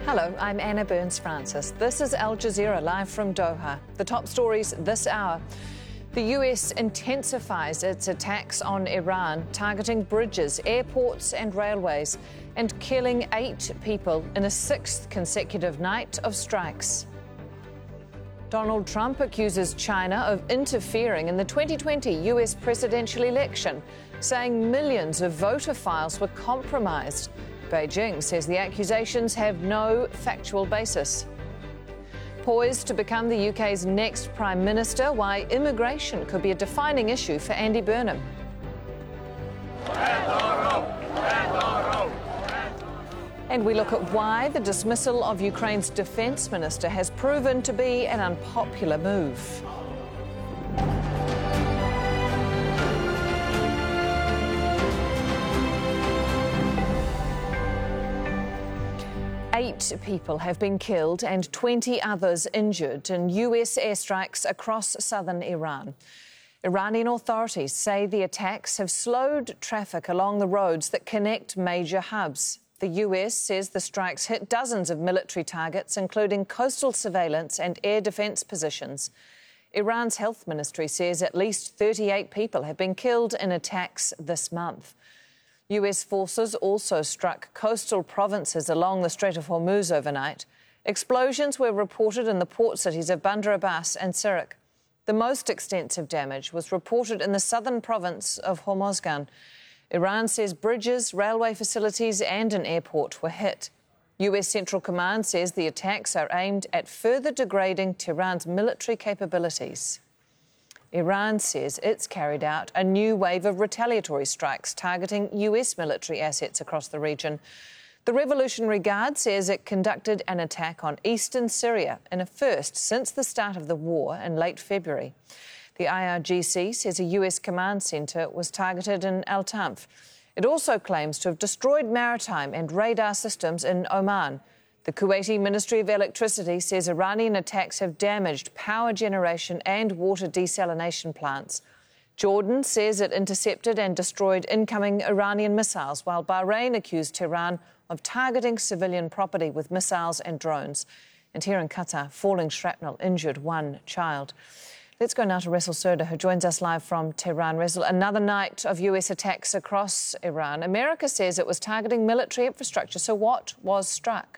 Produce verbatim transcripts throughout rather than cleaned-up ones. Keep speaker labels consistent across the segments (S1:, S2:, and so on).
S1: Hello, I'm Anna Burns-Francis. This is Al Jazeera live from Doha. The top stories this hour. The U S intensifies its attacks on Iran, targeting bridges, airports and railways, and killing eight people in a sixth consecutive night of strikes. Donald Trump accuses China of interfering in the twenty twenty U S presidential election, saying millions of voter files were compromised. Beijing says the accusations have no factual basis. Poised to become the U K's next Prime Minister, why immigration could be a defining issue for Andy Burnham. And we look at why the dismissal of Ukraine's defence minister has proven to be an unpopular move. Eight people have been killed and twenty others injured in U S airstrikes across southern Iran. Iranian authorities say the attacks have slowed traffic along the roads that connect major hubs. The U S says the strikes hit dozens of military targets, including coastal surveillance and air defence positions. Iran's health ministry says at least thirty-eight people have been killed in attacks this month. U S forces also struck coastal provinces along the Strait of Hormuz overnight. Explosions were reported in the port cities of Bandar Abbas and Sirak. The most extensive damage was reported in the southern province of Hormozgan. Iran says bridges, railway facilities and an airport were hit. U S Central Command says the attacks are aimed at further degrading Tehran's military capabilities. Iran says it's carried out a new wave of retaliatory strikes targeting U S military assets across the region. The Revolutionary Guard says it conducted an attack on eastern Syria in a first since the start of the war in late February. The I R G C says a U S command centre was targeted in Al Tanf. It also claims to have destroyed maritime and radar systems in Oman. The Kuwaiti Ministry of Electricity says Iranian attacks have damaged power generation and water desalination plants. Jordan says it intercepted and destroyed incoming Iranian missiles, while Bahrain accused Tehran of targeting civilian property with missiles and drones. And here in Qatar, falling shrapnel injured one child. Let's go now to Ressel Serda, who joins us live from Tehran. Ressel, another night of U S attacks across Iran. America says it was targeting military infrastructure. So what was struck?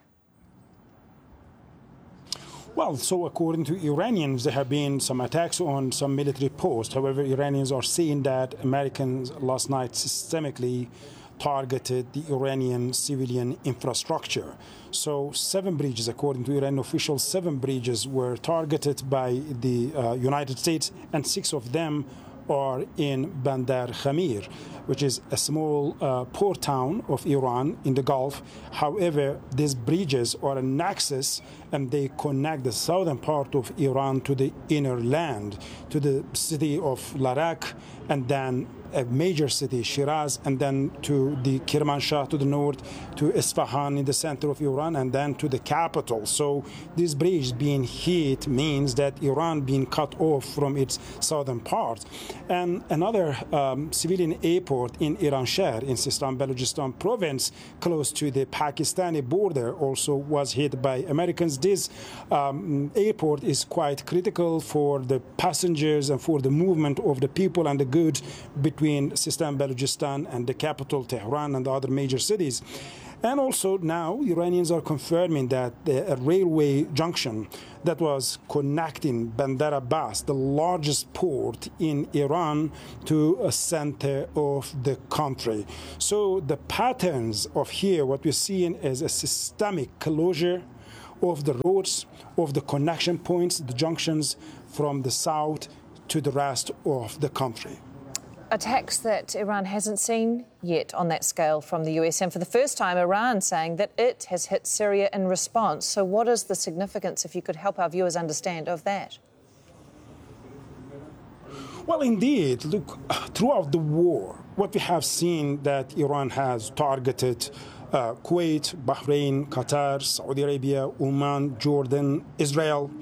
S2: Well, so according to Iranians, there have been some attacks on some military posts. However, Iranians are saying that Americans last night systemically targeted the Iranian civilian infrastructure. So seven bridges, according to Iranian officials, seven bridges were targeted by the uh, United States, and six of them are in Bandar Khamir, which is a small uh, port town of Iran in the Gulf. However, these bridges are a nexus, and they connect the southern part of Iran to the inner land, to the city of Larak, and then a major city, Shiraz, and then to the Kermanshah to the north, to Isfahan in the center of Iran, and then to the capital. So this bridge being hit means that Iran being cut off from its southern part. And another um, civilian airport in Iranshahr, in Sistan Balochistan province, close to the Pakistani border, also was hit by Americans. This um, airport is quite critical for the passengers and for the movement of the people and the goods between Sistan Balochistan and the capital, Tehran, and the other major cities. And also now Iranians are confirming that the a railway junction that was connecting Bandar Abbas, the largest port in Iran, to a center of the country. So the patterns of here, what we're seeing is a systemic closure of the roads, of the connection points, the junctions from the south to the rest of the country.
S1: Attacks that Iran hasn't seen yet on that scale from the U S, and for the first time Iran saying that it has hit Syria in response. So what is the significance, if you could help our viewers understand, of that?
S2: Well, indeed, look, throughout the war, what we have seen that Iran has targeted uh, Kuwait, Bahrain, Qatar, Saudi Arabia, Oman, Jordan, Israel.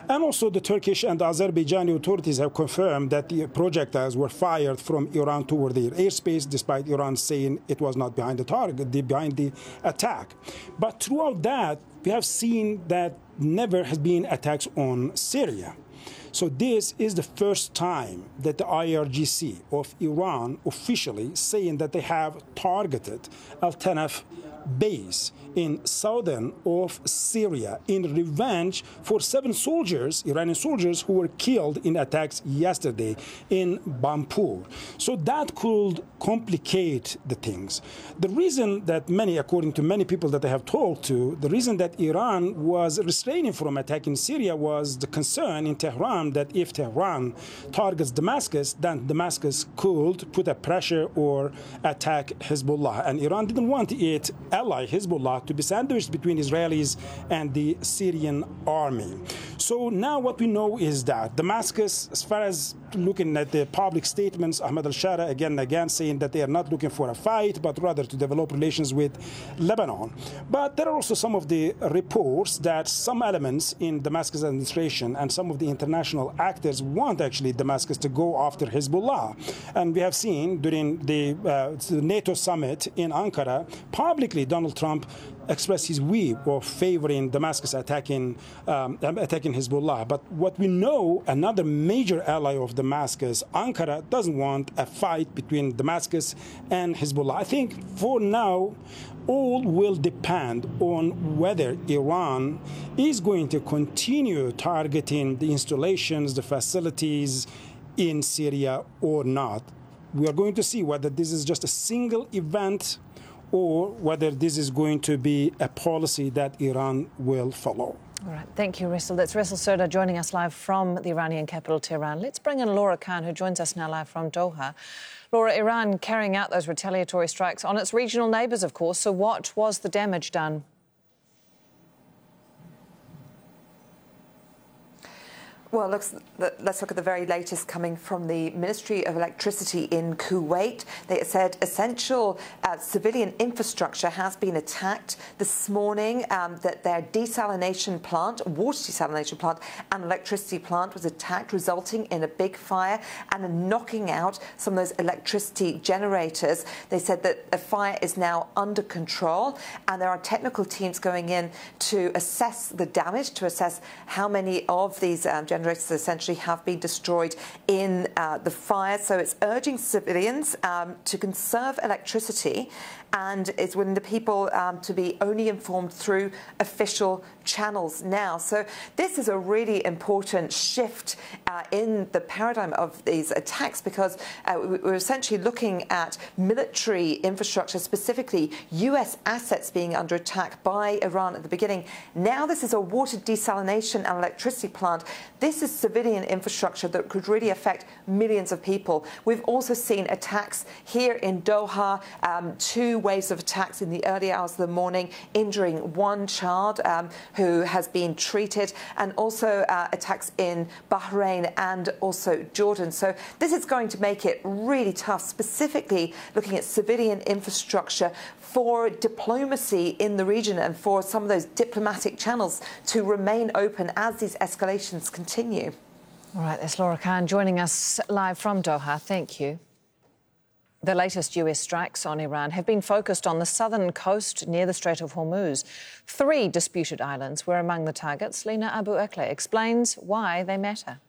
S2: And also the Turkish and the Azerbaijani authorities have confirmed that the projectiles were fired from Iran toward their airspace, despite Iran saying it was not behind the target, behind the attack. But throughout that, we have seen that never has been attacks on Syria. So this is the first time that the I R G C of Iran officially saying that they have targeted Al-Tanaf base in southern of Syria in revenge for seven soldiers, Iranian soldiers, who were killed in attacks yesterday in Bampur. So that could complicate the things. The reason that many, according to many people that I have talked to, the reason that Iran was restraining from attacking Syria was the concern in Tehran that if Tehran targets Damascus, then Damascus could put a pressure or attack Hezbollah. And Iran didn't want its ally, Hezbollah, to be sandwiched between Israelis and the Syrian army. So now what we know is that Damascus, as far as looking at the public statements, Ahmad al-Shara again and again saying that they are not looking for a fight, but rather to develop relations with Lebanon. But there are also some of the reports that some elements in Damascus administration and some of the international actors want actually Damascus to go after Hezbollah. And we have seen during the, uh, the NATO summit in Ankara, publicly Donald Trump expressed his view of favoring Damascus attacking, um, attacking Hezbollah. But what we know, another major ally of Damascus, Ankara, doesn't want a fight between Damascus and Hezbollah. I think for now, all will depend on whether Iran is going to continue targeting the installations, the facilities in Syria or not. We are going to see whether this is just a single event or whether this is going to be a policy that Iran will follow.
S1: All right, thank you, Ressel. That's Ressel Sirda joining us live from the Iranian capital, Tehran. Let's bring in Laura Khan, who joins us now live from Doha. Laura, Iran carrying out those retaliatory strikes on its regional neighbours, of course, so what was the damage done?
S3: Well, let's, let's look at the very latest coming from the Ministry of Electricity in Kuwait. They said essential uh, civilian infrastructure has been attacked this morning, um, that their desalination plant, water desalination plant and electricity plant was attacked, resulting in a big fire and knocking out some of those electricity generators. They said that the fire is now under control and there are technical teams going in to assess the damage, to assess how many of these um, generators essentially have been destroyed in uh, the fire. So it's urging civilians um, to conserve electricity, and it's wanting the people um, to be only informed through official channels now. So this is a really important shift uh, in the paradigm of these attacks, because uh, we're essentially looking at military infrastructure, specifically U S assets being under attack by Iran at the beginning. Now this is a water desalination and electricity plant. This is civilian infrastructure that could really affect millions of people. We've also seen attacks here in Doha, um, two waves of attacks in the early hours of the morning, injuring one child um, who has been treated, and also uh, attacks in Bahrain and also Jordan. So this is going to make it really tough, specifically looking at civilian infrastructure for diplomacy in the region and for some of those diplomatic channels to remain open as these escalations continue.
S1: All right, that's Laura Khan joining us live from Doha. Thank you. The latest U S strikes on Iran have been focused on the southern coast near the Strait of Hormuz. Three disputed islands were among the targets. Lina Abu Akleh explains why they matter.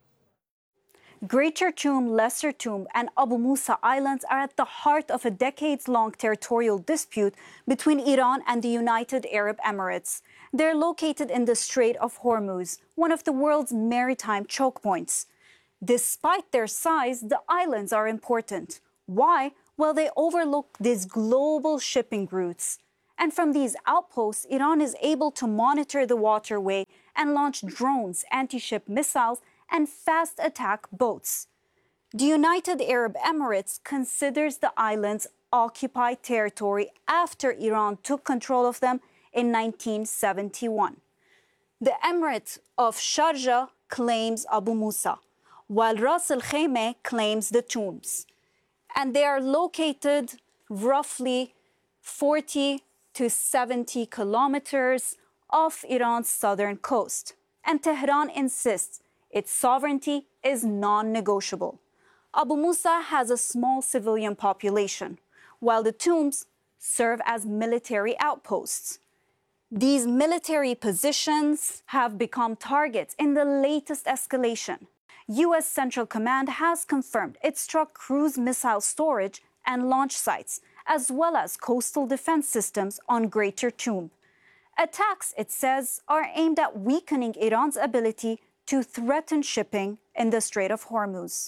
S4: Greater Toom, Lesser Toom and Abu Musa Islands are at the heart of a decades-long territorial dispute between Iran and the United Arab Emirates. They're located in the Strait of Hormuz, one of the world's maritime choke points. Despite their size, the islands are important. Why? Well, they overlook these global shipping routes. And from these outposts, Iran is able to monitor the waterway and launch drones, anti-ship missiles, and fast attack boats. The United Arab Emirates considers the islands occupied territory after Iran took control of them in nineteen seventy-one. The Emirate of Sharjah claims Abu Musa, while Ras Al Khaimah claims the tombs. And they are located roughly forty to seventy kilometers off Iran's southern coast. and Tehran insists its sovereignty is non-negotiable. Abu Musa has a small civilian population, while the tombs serve as military outposts. These military positions have become targets in the latest escalation. U S Central Command has confirmed it struck cruise missile storage and launch sites, as well as coastal defense systems on Greater Tomb. Attacks, it says, are aimed at weakening Iran's ability to threaten shipping in the Strait of Hormuz.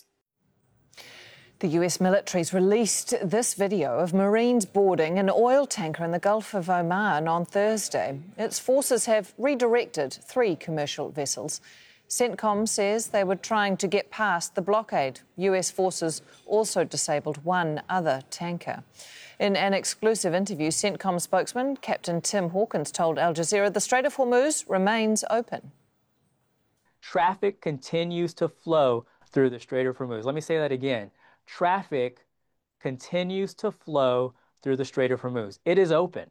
S1: The U S military's released this video of Marines boarding an oil tanker in the Gulf of Oman on Thursday. Its forces have redirected three commercial vessels. CENTCOM says they were trying to get past the blockade. U S forces also disabled one other tanker. In an exclusive interview, CENTCOM spokesman Captain Tim Hawkins told Al Jazeera the Strait of Hormuz remains open.
S5: Traffic continues to flow through the Strait of Hormuz. Let me say that again. Traffic continues to flow through the Strait of Hormuz. It is open,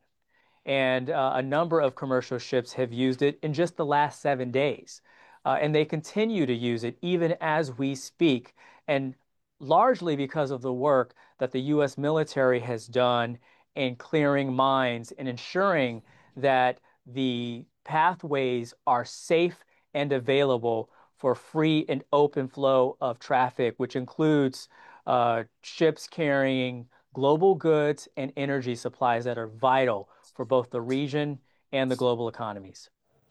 S5: and uh, a number of commercial ships have used it in just the last seven days. Uh, and they continue to use it even as we speak, and largely because of the work that the U S military has done in clearing mines and ensuring that the pathways are safe and available for free and open flow of traffic, which includes uh, ships carrying global goods and energy supplies that are vital for both the region and the global economies.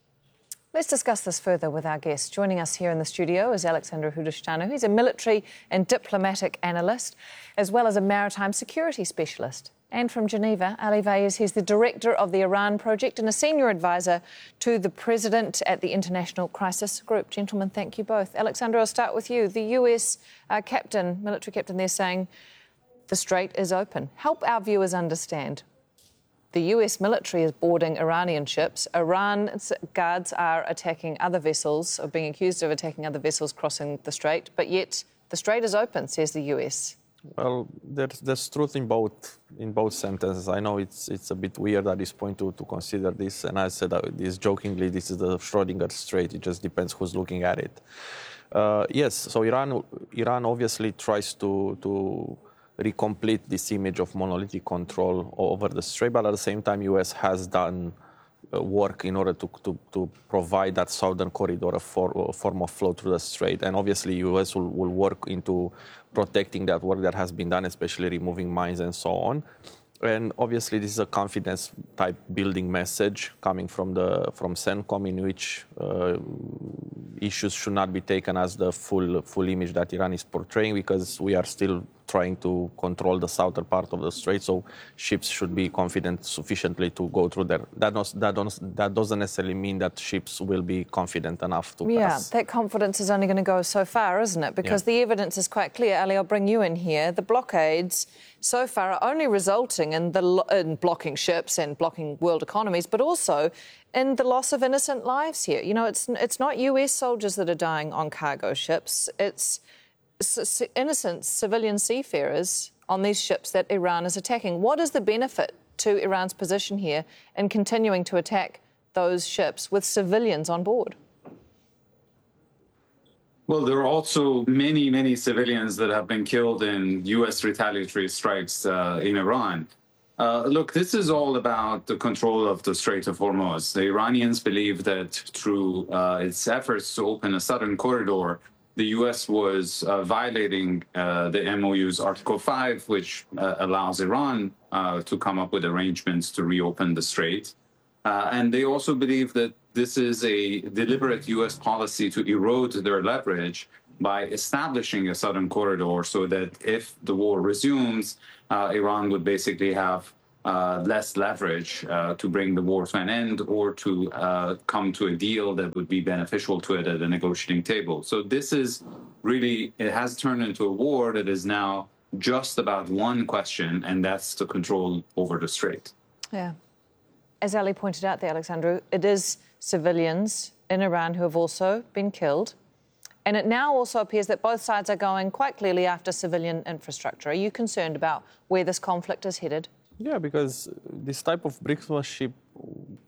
S1: Let's discuss this further with our guest. Joining us here in the studio is Alexandru Hudashanu. He's a military and diplomatic analyst, as well as a maritime security specialist. And from Geneva, Ali Vaez, he's the director of the Iran Project and a senior advisor to the president at the International Crisis Group. Gentlemen, thank you both. Alexandru, I'll start with you. The U S uh, captain, military captain, they're saying the strait is open. Help our viewers understand. The U S military is boarding Iranian ships. Iran's guards are attacking other vessels, or being accused of attacking other vessels crossing the strait, but yet the strait is open, says the U S.
S6: Well, there's, there's truth in both in both sentences. I know it's it's a bit weird at this point to, to consider this, and I said uh, this jokingly, this is the Schrödinger Strait. It just depends who's looking at it. Uh, yes, so Iran Iran obviously tries to to recomplete this image of monolithic control over the strait, but at the same time, U S has done uh, work in order to, to, to provide that southern corridor a, for, a form of flow through the strait. And obviously, U S will, will work into protecting that work that has been done, especially removing mines and so on. And obviously, this is a confidence type building message coming from the from CENTCOM, in which uh, issues should not be taken as the full full image that Iran is portraying, because we are still trying to control the southern part of the strait. So ships should be confident sufficiently to go through there. That does, that, doesn't, that doesn't necessarily mean that ships will be confident enough to
S1: yeah,
S6: pass.
S1: Yeah, that confidence is only going to go so far, isn't it? Because yeah. the evidence is quite clear. Ali, I'll bring you in here. The blockades so far are only resulting in, the, in blocking ships and blocking world economies, but also in the loss of innocent lives here. You know, it's it's not U S soldiers that are dying on cargo ships. It's innocent civilian seafarers on these ships that Iran is attacking. What is the benefit to Iran's position here in continuing to attack those ships with civilians on board?
S7: Well, there are also many, many civilians that have been killed in U S retaliatory strikes uh, in Iran. Uh, look, this is all about the control of the Strait of Hormuz. The Iranians believe that through uh, its efforts to open a southern corridor, the U S was uh, violating uh, the M O U's Article five, which uh, allows Iran uh, to come up with arrangements to reopen the strait. Uh, and they also believe that this is a deliberate U S policy to erode their leverage by establishing a southern corridor, so that if the war resumes, uh, Iran would basically have uh, less leverage uh, to bring the war to an end, or to uh, come to a deal that would be beneficial to it at a negotiating table. So this is really, it has turned into a war that is now just about one question, and that's the control over the strait.
S1: Yeah. As Ali pointed out there, Alexandru, it is civilians in Iran who have also been killed. And it now also appears that both sides are going quite clearly after civilian infrastructure. Are you concerned about where this conflict is headed?
S6: Yeah, because this type of brinkmanship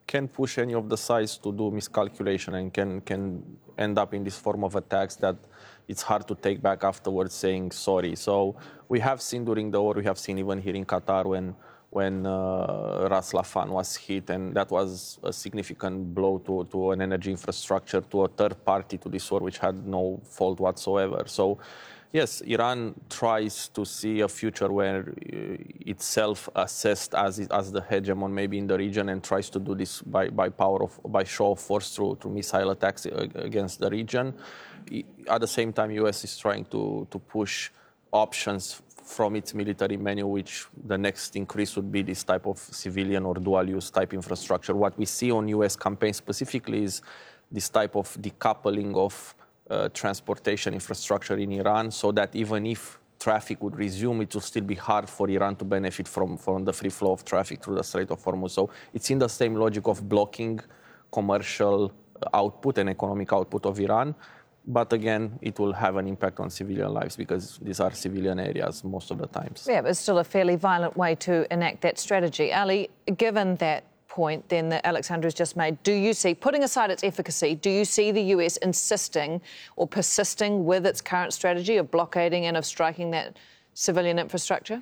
S6: can push any of the sides to do miscalculation and can can end up in this form of attacks that it's hard to take back afterwards saying sorry. So we have seen during the war, we have seen even here in Qatar when when uh, Ras Laffan was hit, and that was a significant blow to, to an energy infrastructure, to a third party to this war, which had no fault whatsoever. So yes, Iran tries to see a future where uh, itself assessed as as the hegemon maybe in the region, and tries to do this by, by power of by show of force through through missile attacks against the region. At the same time, U S is trying to to push options from its military menu, which the next increase would be this type of civilian or dual-use type infrastructure. What we see on U S campaigns specifically is this type of decoupling of uh, transportation infrastructure in Iran, so that even if traffic would resume, it will still be hard for Iran to benefit from, from the free flow of traffic through the Strait of Hormuz. So it's in the same logic of blocking commercial output and economic output of Iran. But again, it will have an impact on civilian lives because these are civilian areas most of the times.
S1: Yeah, but it's still a fairly violent way to enact that strategy. Ali, given that point then that Alexandra has just made, do you see, putting aside its efficacy, do you see the U S insisting or persisting with its current strategy of blockading and of striking that civilian infrastructure?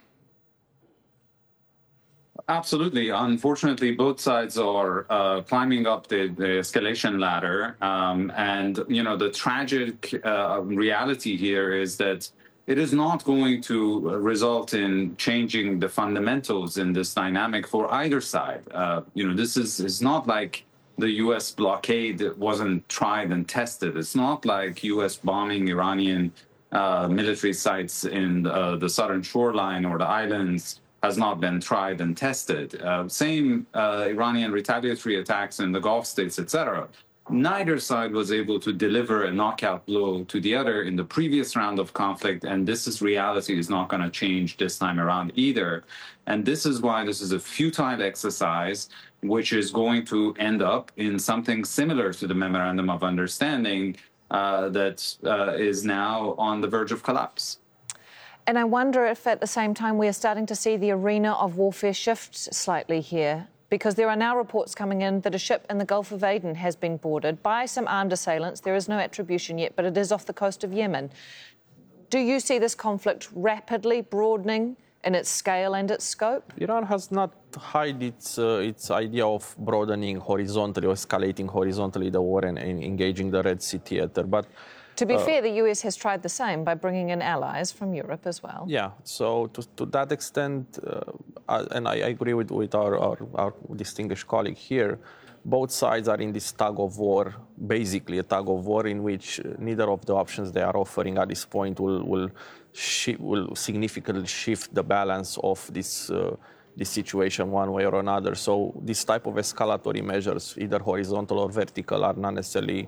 S7: Absolutely. Unfortunately, both sides are uh, climbing up the, the escalation ladder. Um, and, you know, the tragic uh, reality here is that it is not going to result in changing the fundamentals in this dynamic for either side. Uh, you know, this is, is not like the U S blockade wasn't tried and tested. It's not like U S bombing Iranian uh, military sites in uh, the southern shoreline or the islands has not been tried and tested. Uh, same uh, Iranian retaliatory attacks in the Gulf states, et cetera. Neither side was able to deliver a knockout blow to the other in the previous round of conflict, and this is reality is not going to change this time around either. And this is why this is a futile exercise, which is going to end up in something similar to the Memorandum of Understanding uh, that uh, is now on the verge of collapse.
S1: And I wonder if at the same time we are starting to see the arena of warfare shift slightly here, because there are now reports coming in that a ship in the Gulf of Aden has been boarded by some armed assailants. There is no attribution yet, but it is off the coast of Yemen. Do you see this conflict rapidly broadening in its scale and its scope?
S6: Iran has not hide its uh, its idea of broadening horizontally or escalating horizontally the war and, and engaging the Red Sea theater, but
S1: to be
S6: uh,
S1: fair, the U S has tried the same by bringing in allies from Europe as well.
S6: Yeah, so to, to that extent, uh, and I agree with, with our, our, our distinguished colleague here, both sides are in this tug of war, basically a tug of war in which neither of the options they are offering at this point will, will, shi- will significantly shift the balance of this, uh, this situation one way or another. So this type of escalatory measures, either horizontal or vertical, are not necessarily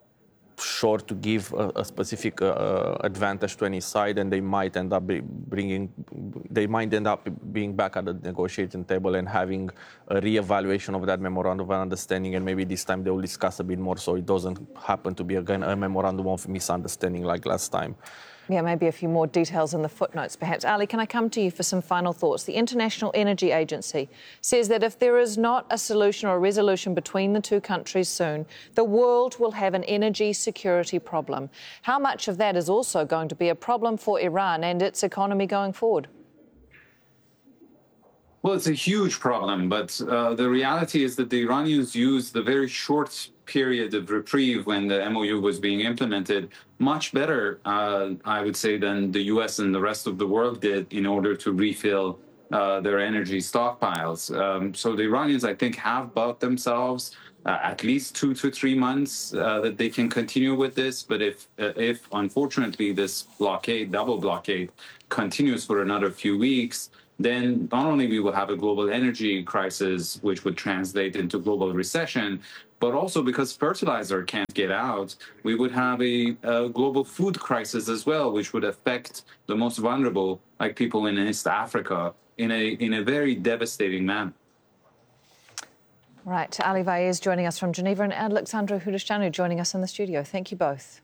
S6: sure to give a, a specific uh, advantage to any side, and they might end up be bringing, they might end up being back at the negotiating table and having a re-evaluation of that memorandum of understanding, and maybe this time they will discuss a bit more so it doesn't happen to be again a memorandum of misunderstanding like last time.
S1: Yeah, maybe a few more details in the footnotes, perhaps. Ali, can I come to you for some final thoughts? The International Energy Agency says that if there is not a solution or a resolution between the two countries soon, the world will have an energy security problem. How much of that is also going to be a problem for Iran and its economy going forward?
S7: Well, it's a huge problem, but uh, the reality is that the Iranians used the very short period of reprieve when the M O U was being implemented much better, uh, I would say, than the U S and the rest of the world did in order to refill uh, their energy stockpiles. Um, so the Iranians, I think, have bought themselves uh, at least two to three months uh, that they can continue with this. But if, uh, if unfortunately, this blockade, double blockade, continues for another few weeks, then not only we will have a global energy crisis, which would translate into global recession, but also because fertilizer can't get out, we would have a, a global food crisis as well, which would affect the most vulnerable, like people in East Africa, in a, in a very devastating manner.
S1: Right, Ali Vaez joining us from Geneva and Alexandra Hurishanu joining us in the studio. Thank you both.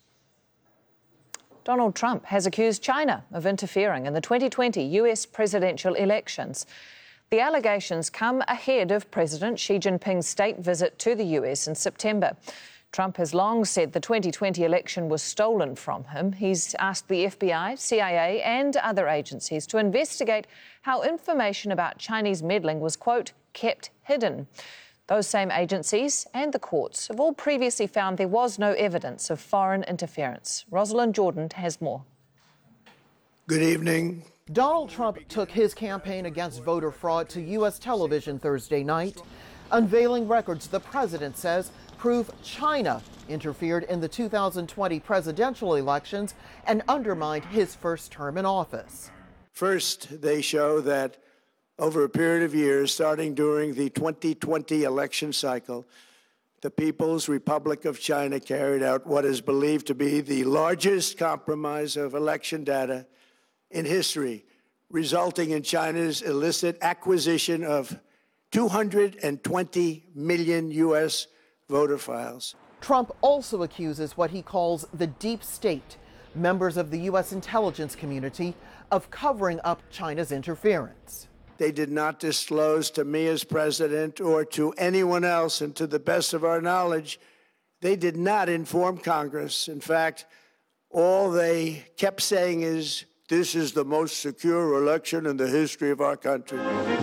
S1: Donald Trump has accused China of interfering in the twenty twenty U S presidential elections. The allegations come ahead of President Xi Jinping's state visit to the U S in September. Trump has long said the twenty twenty election was stolen from him. He's asked the F B I, C I A and other agencies to investigate how information about Chinese meddling was, quote, kept hidden. Those same agencies and the courts have all previously found there was no evidence of foreign interference. Rosalind Jordan has more.
S8: Good evening.
S9: Donald Trump took his campaign against voter fraud to U S television Thursday night, unveiling records the president says prove China interfered in the two thousand twenty presidential elections and undermined his first term in office.
S8: First, they show that over a period of years, starting during the twenty twenty election cycle, the People's Republic of China carried out what is believed to be the largest compromise of election data in history, resulting in China's illicit acquisition of two hundred twenty million U S voter files.
S9: Trump also accuses what he calls the deep state, members of the U S intelligence community, of covering up China's interference.
S8: They did not disclose to me as president or to anyone else, and to the best of our knowledge, they did not inform Congress. In fact, all they kept saying is, this is the most secure election in the history of our country.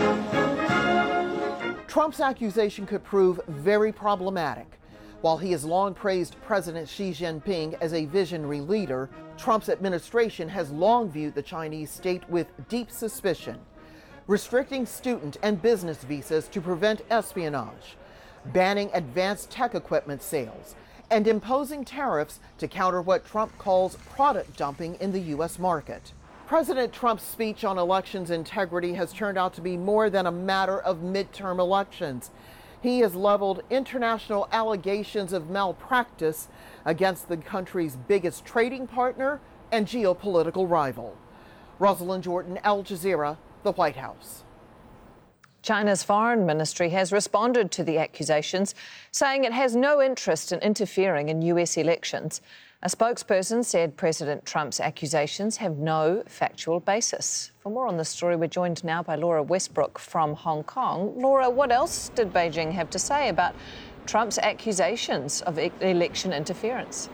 S9: Trump's accusation could prove very problematic. While he has long praised President Xi Jinping as a visionary leader, Trump's administration has long viewed the Chinese state with deep suspicion, restricting student and business visas to prevent espionage, banning advanced tech equipment sales, and imposing tariffs to counter what Trump calls product dumping in the U S market. President Trump's speech on elections integrity has turned out to be more than a matter of midterm elections. He has leveled international allegations of malpractice against the country's biggest trading partner and geopolitical rival. Rosalind Jordan, Al Jazeera, the White House.
S1: China's foreign ministry has responded to the accusations, saying it has no interest in interfering in U S elections. A spokesperson said President Trump's accusations have no factual basis. For more on this story, we're joined now by Laura Westbrook from Hong Kong. Laura, what else did Beijing have to say about Trump's accusations of e- election interference?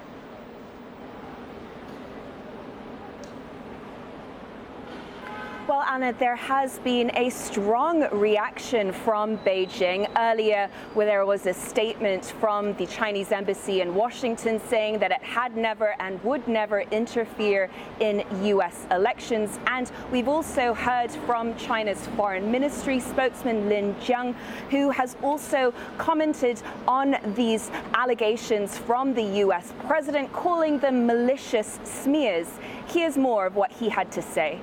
S10: Well, Anna, there has been a strong reaction from Beijing. Earlier, where there was a statement from the Chinese embassy in Washington saying that it had never and would never interfere in U S elections. And we've also heard from China's foreign ministry spokesman Lin Jiang, who has also commented on these allegations from the U S president, calling them malicious smears. Here's more of what he had to say.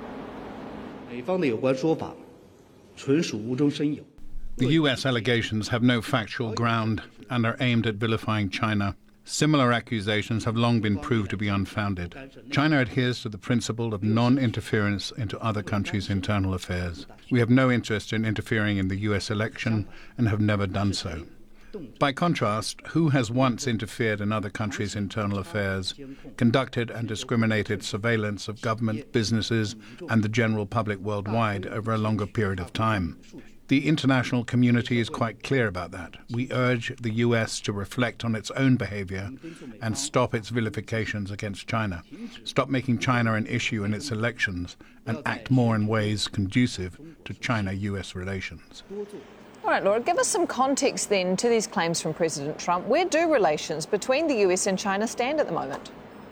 S11: The U S allegations have no factual ground and are aimed at vilifying China. Similar accusations have long been proved to be unfounded. China adheres to the principle of non-interference into other countries' internal affairs. We have no interest in interfering in the U S election and have never done so. By contrast, who has once interfered in other countries' internal affairs, conducted and discriminated surveillance of government, businesses, and the general public worldwide over a longer period of time? The international community is quite clear about that. We urge the U S to reflect on its own behavior and stop its vilifications against China, stop making China an issue in its elections, and act more in ways conducive to China-U S relations.
S1: All right, Laura, give us some context then to these claims from President Trump. Where do relations between the U S and China stand at the moment?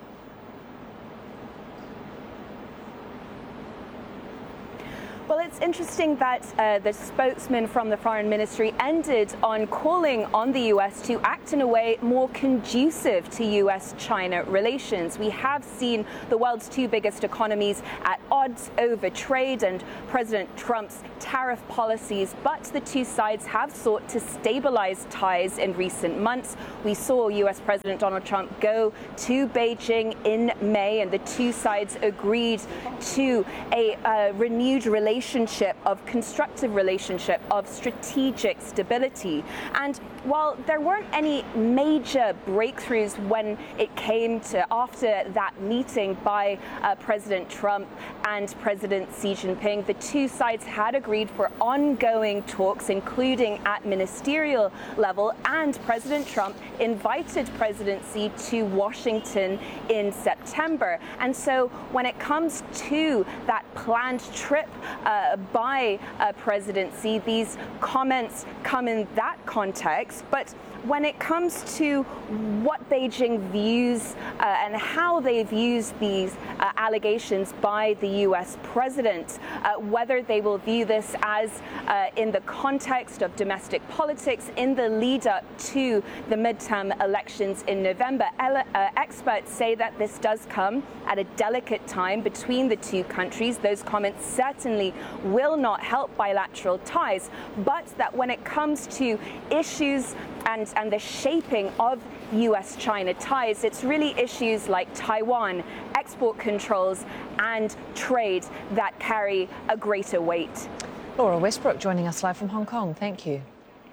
S10: Well, it's interesting that uh, the spokesman from the foreign ministry ended on calling on the U S to act in a way more conducive to U S-China relations. We have seen the world's two biggest economies at odds over trade and President Trump's tariff policies, but the two sides have sought to stabilize ties in recent months. We saw U S President Donald Trump go to Beijing in May, and the two sides agreed to a uh, renewed relationship relationship of constructive relationship, of strategic stability. And while there weren't any major breakthroughs when it came to after that meeting by uh, President Trump and President Xi Jinping, the two sides had agreed for ongoing talks, including at ministerial level, and President Trump invited President Xi to Washington in September. And so when it comes to that planned trip uh, by uh, President Xi, these comments come in that context. But when it comes to what Beijing views uh, and how they've used these uh, allegations by the U S president, uh, whether they will view this as uh, in the context of domestic politics in the lead up to the midterm elections in November, ele- uh, experts say that this does come at a delicate time between the two countries. Those comments certainly will not help bilateral ties, but that when it comes to issues and, and the shaping of U S China ties, it's really issues like Taiwan, export controls, and trade that carry a greater weight.
S1: Laura Westbrook joining us live from Hong Kong. Thank you.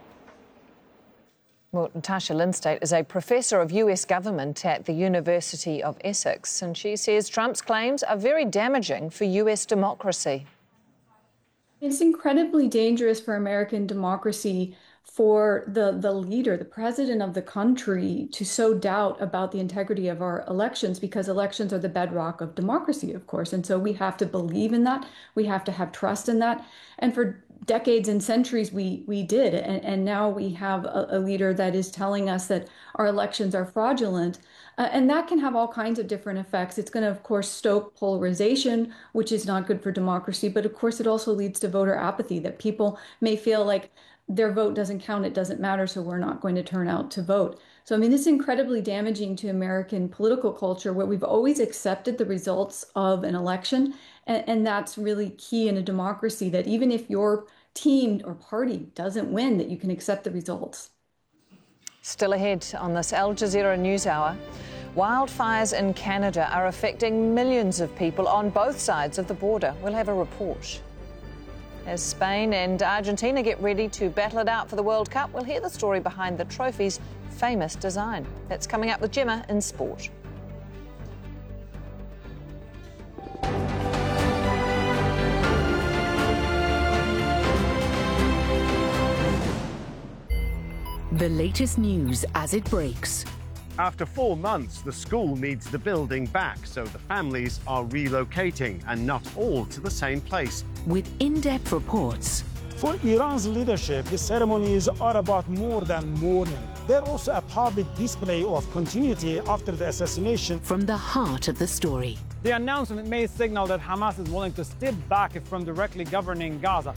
S1: Well, Natasha Lindstate is a professor of U S government at the University of Essex, and she says Trump's claims are very damaging for U S democracy.
S12: It's incredibly dangerous for American democracy for the, the leader, the president of the country, to sow doubt about the integrity of our elections, because elections are the bedrock of democracy, of course. And so we have to believe in that. We have to have trust in that. And for decades and centuries, we we did. And, and now we have a, a leader that is telling us that our elections are fraudulent. Uh, and that can have all kinds of different effects. It's going to, of course, stoke polarization, which is not good for democracy. But of course, it also leads to voter apathy, that people may feel like their vote doesn't count, it doesn't matter, so we're not going to turn out to vote. So, I mean, this is incredibly damaging to American political culture, where we've always accepted the results of an election. And, and that's really key in a democracy, that even if your team or party doesn't win, that you can accept the results.
S1: Still ahead on this Al Jazeera News Hour, wildfires in Canada are affecting millions of people on both sides of the border. We'll have a report. As Spain and Argentina get ready to battle it out for the World Cup, we'll hear the story behind the trophy's famous design. That's coming up with Gemma in sport.
S13: The latest news as it breaks.
S14: After four months, the school needs the building back, so the families are relocating, and not all to the same place.
S13: With in-depth reports.
S2: For Iran's leadership, the ceremonies are about more than mourning. They're also a public display of continuity after the assassination.
S13: From the heart of the story.
S15: The announcement may signal that Hamas is willing to step back from directly governing Gaza.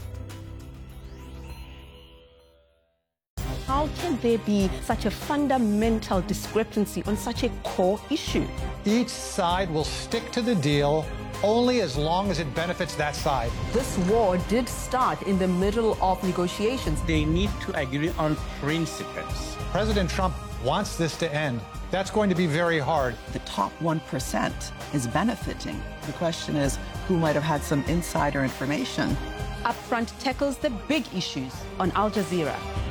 S16: How can there be such a fundamental discrepancy on such a core issue?
S17: Each side will stick to the deal only as long as it benefits that side.
S18: This war did start in the middle of negotiations.
S19: They need to agree on principles.
S17: President Trump wants this to end. That's going to be very hard.
S20: The top one percent is benefiting. The question is, who might have had some insider information?
S21: Upfront tackles the big issues on Al Jazeera.